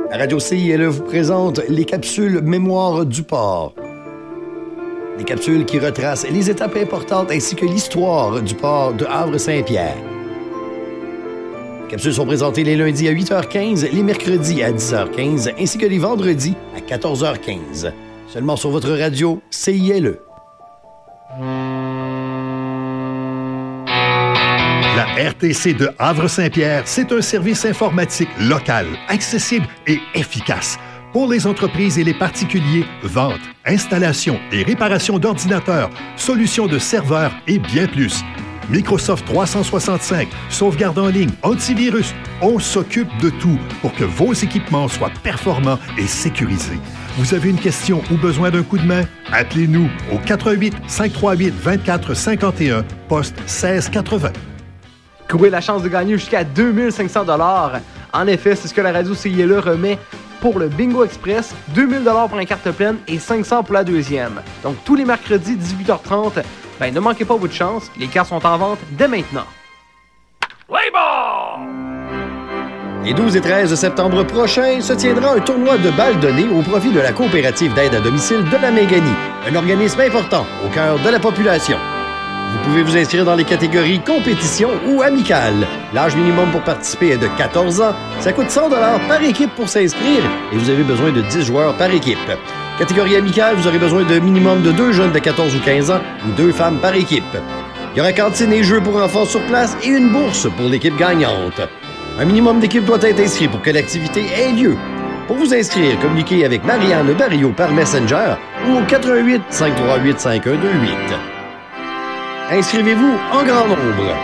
La radio CILE vous présente les capsules Mémoire du port. Des capsules qui retracent les étapes importantes ainsi que l'histoire du port de Havre-Saint-Pierre. Les capsules sont présentées les lundis à 8h15, les mercredis à 10h15 ainsi que les vendredis à 14h15. Seulement sur votre radio CILE. La RTC de Havre-Saint-Pierre, c'est un service informatique local, accessible et efficace. Pour les entreprises et les particuliers, vente, installation et réparation d'ordinateurs, solutions de serveurs et bien plus. Microsoft 365, sauvegarde en ligne, antivirus, on s'occupe de tout pour que vos équipements soient performants et sécurisés. Vous avez une question ou besoin d'un coup de main? Appelez-nous au 88 538 24 51, poste 1680. Courez la chance de gagner jusqu'à 2500 $. En effet, c'est ce que la radio CILE remet pour le Bingo Express, 2000 $ pour la carte pleine et 500 pour la deuxième. Donc tous les mercredis 18h30, ne manquez pas votre chance, les cartes sont en vente dès maintenant. Play ball! Les 12 et 13 septembre prochains se tiendra un tournoi de balles données au profit de la coopérative d'aide à domicile de la Méganie, un organisme important au cœur de la population. Vous pouvez vous inscrire dans les catégories compétition ou amicale. L'âge minimum pour participer est de 14 ans. Ça coûte 100 $ par équipe pour s'inscrire et vous avez besoin de 10 joueurs par équipe. Catégorie amicale, vous aurez besoin d'un minimum de 2 jeunes de 14 ou 15 ans ou 2 femmes par équipe. Il y aura cantine et jeux pour enfants sur place et une bourse pour l'équipe gagnante. Un minimum d'équipes doit être inscrit pour que l'activité ait lieu. Pour vous inscrire, communiquez avec Marianne Barrio par Messenger ou au 88 538 5128. Inscrivez-vous en grand nombre.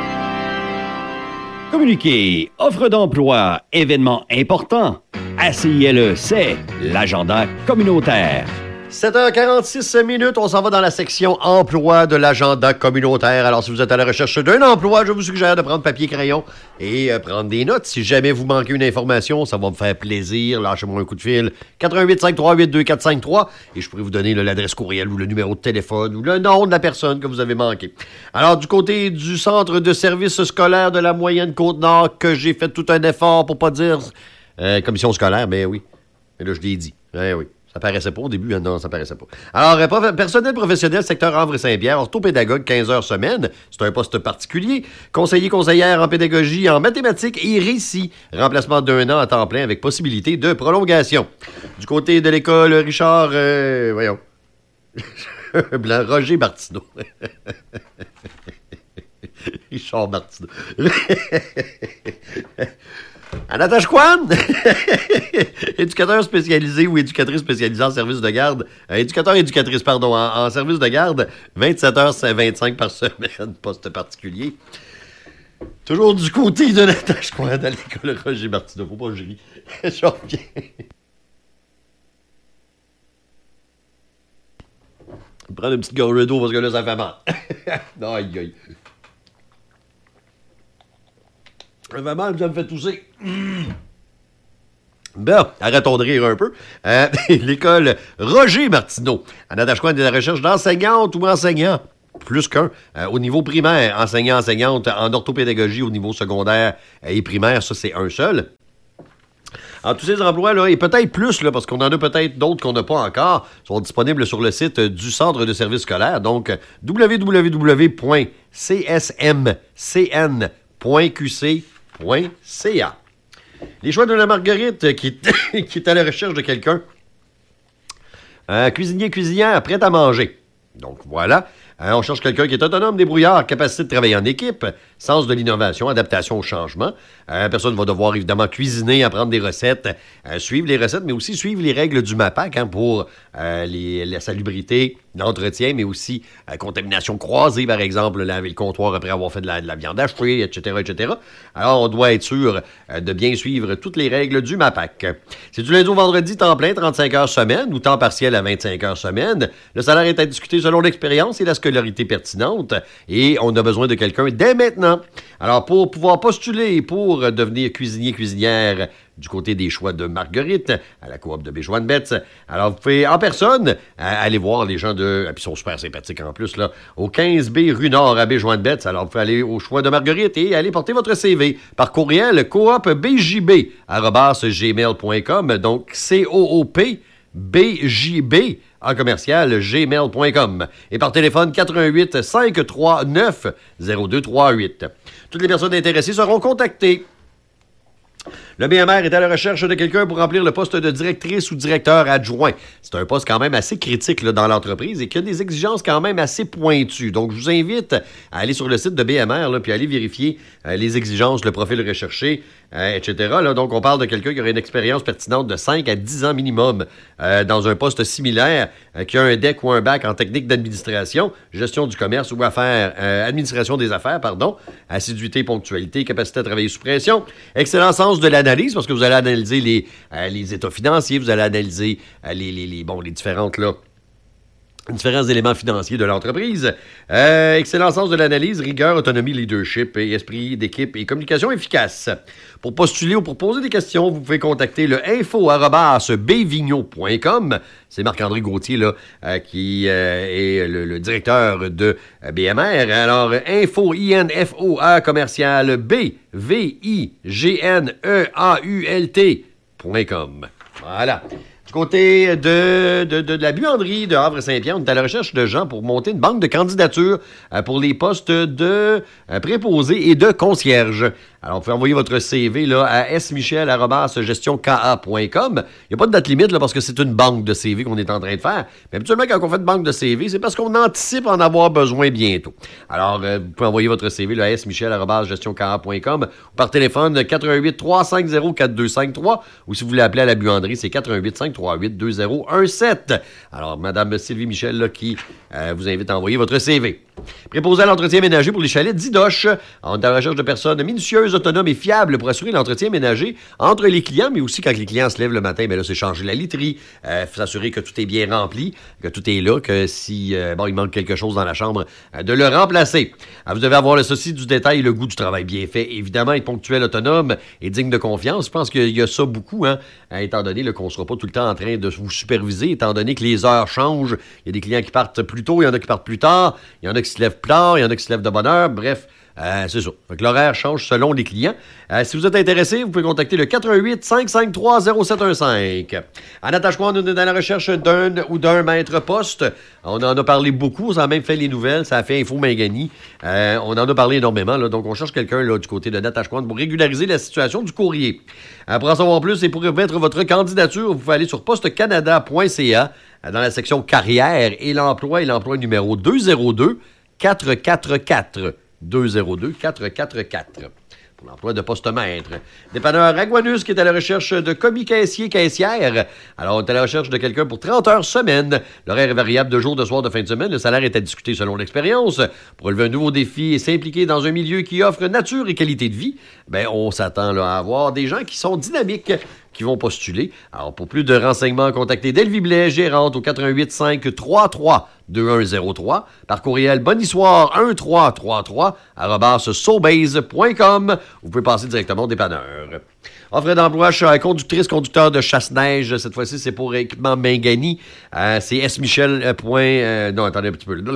Communiquez, offre d'emploi, événements importants. À CILE, c'est l'agenda communautaire. 7h46, on s'en va dans la section emploi de l'agenda communautaire. Alors, si vous êtes à la recherche d'un emploi, je vous suggère de prendre papier et crayon et prendre des notes. Si jamais vous manquez une information, ça va me faire plaisir. Lâchez-moi un coup de fil. 88 538 2453 et je pourrai vous donner l'adresse courriel ou le numéro de téléphone ou le nom de la personne que vous avez manqué. Alors, du côté du centre de services scolaires de la moyenne Côte-Nord, que j'ai fait tout un effort pour pas dire commission scolaire, mais oui. Mais là, je l'ai dit. Oui. Ça paraissait pas au début, hein? Non, ça paraissait pas. Alors, personnel professionnel, secteur Havre-Saint-Pierre, orthopédagogue, 15 heures semaine, c'est un poste particulier. Conseiller-conseillère en pédagogie, en mathématiques et récit. Remplacement d'1 an à temps plein avec possibilité de prolongation. Du côté de l'école Richard, Blanc, Roger Martineau. Richard Martineau. Anata Chouan, éducateur spécialisé ou éducatrice spécialisée en service de garde. Éducatrice, en service de garde, 27h25 par semaine, poste particulier. Toujours du côté de Anata Chouan dans l'école Roger Martineau. Faut pas que je ris. Je reviens. Je vais prendre une petite gorgée d'eau parce que là, ça fait mal. Aïe. Ça fait mal, ça me fait tousser. Bon, arrêtons de rire un peu. L'école Roger Martineau. Anata Chouan est de la recherche d'enseignante ou enseignant. Plus qu'un. Au niveau primaire, enseignante en orthopédagogie au niveau secondaire et primaire, ça c'est un seul. Alors, tous ces emplois-là, et peut-être plus, là, parce qu'on en a peut-être d'autres qu'on n'a pas encore, sont disponibles sur le site du Centre de services scolaires. Donc, www.csmcn.qc.ca. Les choix de la Marguerite qui est à la recherche de quelqu'un. Cuisinière, prête à manger. Donc, voilà. On cherche quelqu'un qui est autonome, débrouillard, capacité de travailler en équipe, sens de l'innovation, adaptation au changement. Personne va devoir évidemment cuisiner, apprendre des recettes, suivre les recettes, mais aussi suivre les règles du MAPAC pour la salubrité, l'entretien, mais aussi contamination croisée, par exemple, laver le comptoir après avoir fait de la viande hachée, etc., etc. Alors, on doit être sûr de bien suivre toutes les règles du MAPAC. C'est du lundi au vendredi, temps plein, 35 heures semaine, ou temps partiel à 25 heures semaine. Le salaire est à discuter selon l'expérience et la scolarité pertinente, et on a besoin de quelqu'un dès maintenant. Alors, pour pouvoir postuler pour devenir cuisinière du côté des choix de Marguerite, à la coop de Béjoine-Betts. Alors, vous pouvez, en personne, aller voir les gens de... Puis ils sont super sympathiques en plus, là, au 15B rue Nord à Béjoine-Betts. Alors, vous pouvez aller au choix de Marguerite et aller porter votre CV par courriel coopbjb@gmail.com. Donc, COOP-BJB en commercial gmail.com et par téléphone 88 539 0238. Toutes les personnes intéressées seront contactées. Le BMR est à la recherche de quelqu'un pour remplir le poste de directrice ou directeur adjoint. C'est un poste quand même assez critique là, dans l'entreprise et qui a des exigences quand même assez pointues. Donc, je vous invite à aller sur le site de BMR là, puis à aller vérifier les exigences, le profil recherché, etc. Là. Donc, on parle de quelqu'un qui aurait une expérience pertinente de 5 à 10 ans minimum dans un poste similaire, qui a un DEC ou un bac en technique d'administration, gestion du commerce ou affaires, administration des affaires, pardon, assiduité, ponctualité, capacité à travailler sous pression, excellent sens de l'analyse, parce que vous allez analyser les états financiers, vous allez analyser les différents éléments financiers de l'entreprise. Excellent sens de l'analyse, rigueur, autonomie, leadership, et esprit d'équipe et communication efficace. Pour postuler ou pour poser des questions, vous pouvez contacter le info@bvigno.com. C'est Marc-André Gauthier là, qui est le directeur de BMR. Alors, info-a commercial bvigneault.com. Voilà. Du côté de la buanderie de Havre-Saint-Pierre, on est à la recherche de gens pour monter une banque de candidatures pour les postes de préposés et de concierge. Alors, vous pouvez envoyer votre CV là, à smichel@gestionka.com. Il n'y a pas de date limite là, parce que c'est une banque de CV qu'on est en train de faire. Mais habituellement, quand on fait une banque de CV, c'est parce qu'on anticipe en avoir besoin bientôt. Alors, vous pouvez envoyer votre CV là, à smichel@gestionka.com ou par téléphone 88 350 4253 ou si vous voulez appeler à la buanderie, c'est 88 538 2017. Alors, Madame Sylvie Michel là, qui vous invite à envoyer votre CV. Préposé à l'entretien ménager pour les chalets d'Idoche. On est à la recherche de personnes minutieuses, autonomes et fiables pour assurer l'entretien ménager entre les clients, mais aussi quand les clients se lèvent le matin, bien là, c'est changer la literie, s'assurer que tout est bien rempli, que tout est là, que si il manque quelque chose dans la chambre, de le remplacer. Vous devez avoir le souci du détail et le goût du travail bien fait. Évidemment, être ponctuel, autonome et digne de confiance. Je pense qu'il y a ça beaucoup, étant donné qu'on ne sera pas tout le temps en train de vous superviser, étant donné que les heures changent. Il y a des clients qui partent plus tôt, il y en a qui partent plus tard, il y en a qui se lèvent plus tard, il y en a qui se lèvent de bonne heure, bref, c'est ça. Donc, l'horaire change selon les clients. Si vous êtes intéressé, vous pouvez contacter le 88 553 0715. À Natashquan, on est dans la recherche d'un ou d'un maître poste. On en a parlé beaucoup, ça a même fait les nouvelles, ça a fait Info Mangani. On en a parlé énormément, là, donc on cherche quelqu'un là, du côté de Natashquan pour régulariser la situation du courrier. Pour en savoir plus et pour mettre votre candidature, vous pouvez aller sur postecanada.ca dans la section carrière et l'emploi numéro 202 444. 202-444 pour l'emploi de poste-maître. Dépanneur Raguanus qui est à la recherche de commis caissier-caissière. Alors, on est à la recherche de quelqu'un pour 30 heures semaine. L'horaire est variable de jour, de soir, de fin de semaine. Le salaire est à discuter selon l'expérience. Pour relever un nouveau défi et s'impliquer dans un milieu qui offre nature et qualité de vie, on s'attend là, à avoir des gens qui sont dynamiques, qui vont postuler. Alors, pour plus de renseignements, contactez Delvie Blais, gérante au 88 533 2103, par courriel bonissoir1333 @sobase.com. Vous pouvez passer directement au dépanneur. Offre d'emploi, conducteur de chasse-neige. Cette fois-ci, c'est pour équipement Mangani. C'est smichel. Non, attendez un petit peu.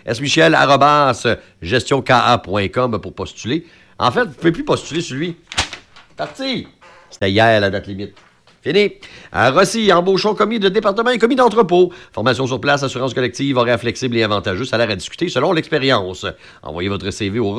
smichel@gestionka.com pour postuler. En fait, vous ne pouvez plus postuler sur lui. Parti! C'était hier, la date limite. Fini. À Rossi, embauchons commis de département et commis d'entrepôt. Formation sur place, assurance collective, horaire flexible et avantageux, salaire à discuter selon l'expérience. Envoyez votre CV au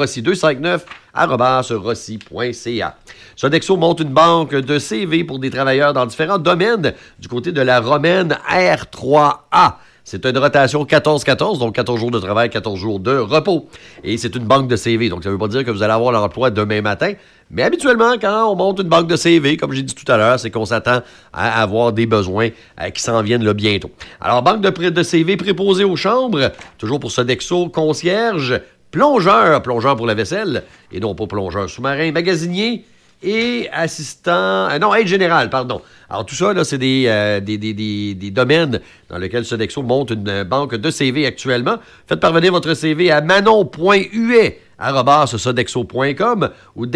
rossi259@rossi.ca. Sodexo monte une banque de CV pour des travailleurs dans différents domaines du côté de la romaine R3A. C'est une rotation 14-14, donc 14 jours de travail, 14 jours de repos. Et c'est une banque de CV, donc ça ne veut pas dire que vous allez avoir l'emploi demain matin. Mais habituellement, quand on monte une banque de CV, comme j'ai dit tout à l'heure, c'est qu'on s'attend à avoir des besoins qui s'en viennent là bientôt. Alors, banque de CV préposée aux chambres, toujours pour Sodexo, concierge, plongeur pour la vaisselle, et non pas plongeur sous-marin, magasinier, et assistant... aide générale, pardon. Alors, tout ça, là, c'est des domaines dans lesquels Sodexo monte une banque de CV actuellement. Faites parvenir votre CV à manon.huet @sodexo.com ou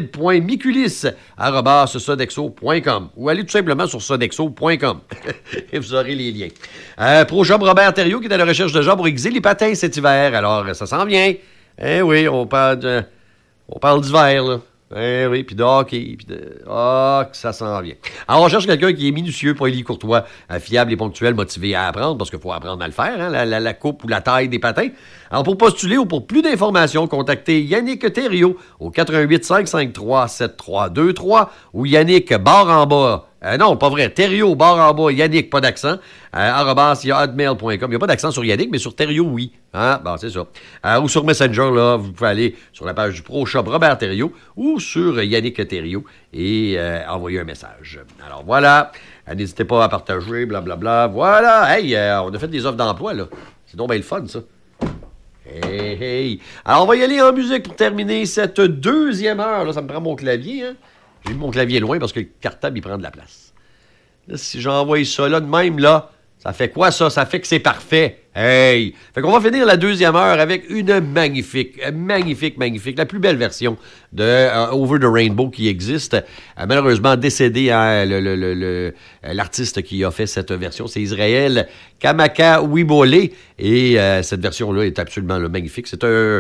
david.mikulis@sodexo.com ou allez tout simplement sur sodexo.com et vous aurez les liens. ProJob Robert Thériault qui est à la recherche de gens pour aiguiser les patins cet hiver. Alors, ça s'en vient. Eh oui, on parle d'hiver, là. Eh oui, puis de hockey, puis de... Ah, que ça s'en vient. Alors, on cherche quelqu'un qui est minutieux, poli, courtois, fiable et ponctuel, motivé à apprendre, parce qu'il faut apprendre à le faire, hein, la coupe ou la taille des patins. Alors, pour postuler ou pour plus d'informations, contactez Yannick Thériaut au 88 553 7323 ou Yannick barre en bas. Non, pas vrai. Thériaut, barre en bas, Yannick, pas d'accent. @hotmail.com. Il n'y a pas d'accent sur Yannick, mais sur Thériaut, oui. Hein? Bon, c'est ça. Ou sur Messenger, là, vous pouvez aller sur la page du Pro Shop Robert Thériaut ou sur Yannick Thériaut et envoyer un message. Alors voilà. N'hésitez pas à partager, blablabla. Voilà. Hey, on a fait des offres d'emploi, là. C'est donc bien le fun, ça. Hey, hey. Alors, on va y aller en musique pour terminer cette deuxième heure. Là, ça me prend mon clavier, hein? J'ai mis mon clavier loin parce que le cartable, il prend de la place. Là, si j'envoie ça là de même, là, ça fait quoi, ça? Ça fait que c'est parfait. Hey! Fait qu'on va finir la deuxième heure avec une magnifique, la plus belle version de Over the Rainbow qui existe. Malheureusement décédé, hein, l'artiste qui a fait cette version, c'est Israël Kamaka Wibole. Et cette version-là est absolument magnifique. C'est un...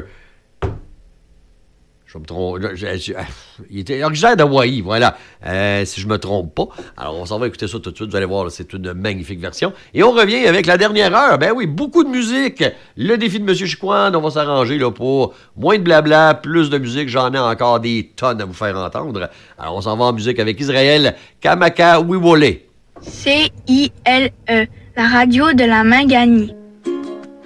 Je me trompe. Il était originaire d'Hawaï, voilà. Si je me trompe pas. Alors, on s'en va écouter ça tout de suite. Vous allez voir, là, c'est une magnifique version. Et on revient avec la dernière heure. Ben oui, beaucoup de musique. Le défi de M. Chicoine, on va s'arranger là pour moins de blabla, plus de musique. J'en ai encore des tonnes à vous faire entendre. Alors, on s'en va en musique avec Israël Kamaka Wibole. CILE, la radio de la Manganie.